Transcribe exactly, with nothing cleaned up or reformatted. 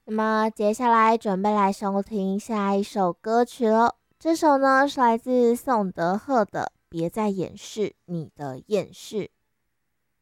那么接下来准备来收听下一首歌曲了。这首呢是来自宋德赫的《别再掩饰你的厌世》。